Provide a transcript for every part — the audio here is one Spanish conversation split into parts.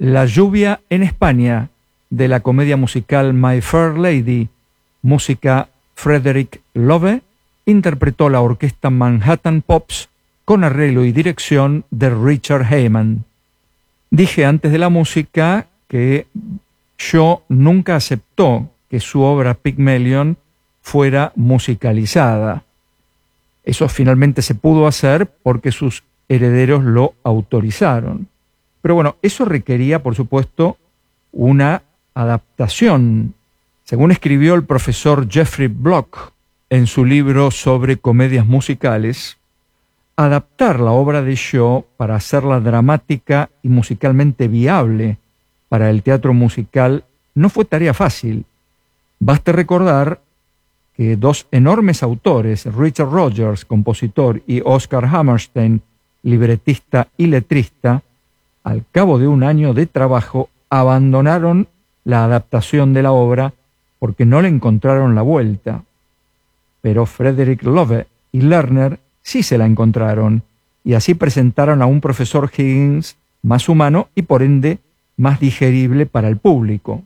La lluvia en España, de la comedia musical My Fair Lady, música Frederick Love, interpretó la orquesta Manhattan Pops con arreglo y dirección de Richard Heyman. Dije antes de la música que Shaw nunca aceptó que su obra Pygmalion fuera musicalizada. Eso finalmente se pudo hacer porque sus herederos lo autorizaron. Pero bueno, eso requería, por supuesto, una adaptación. Según escribió el profesor Jeffrey Block en su libro sobre comedias musicales, adaptar la obra de Shaw para hacerla dramática y musicalmente viable para el teatro musical no fue tarea fácil. Baste recordar que dos enormes autores, Richard Rodgers, compositor, y Oscar Hammerstein, libretista y letrista, al cabo de un año de trabajo, abandonaron la adaptación de la obra porque no le encontraron la vuelta. Pero Frederick Love y Lerner sí se la encontraron, y así presentaron a un profesor Higgins más humano y por ende más digerible para el público.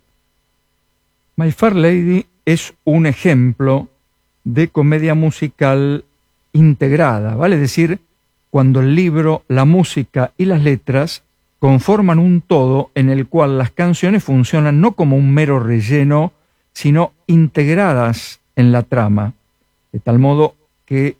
My Fair Lady es un ejemplo de comedia musical integrada, vale decir, cuando el libro, la música y las letras conforman un todo en el cual las canciones funcionan no como un mero relleno, sino integradas en la trama, de tal modo que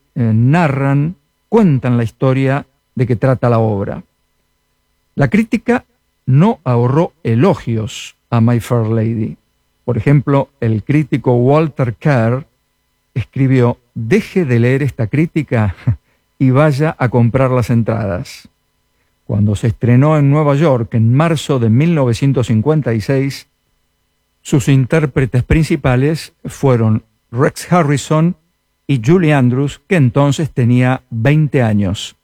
cuentan la historia de que trata la obra. La crítica no ahorró elogios a My Fair Lady. Por ejemplo, el crítico Walter Kerr escribió: deje de leer esta crítica y vaya a comprar las entradas. Cuando se estrenó en Nueva York en marzo de 1956, sus intérpretes principales fueron Rex Harrison y Julie Andrews, que entonces tenía 20 años.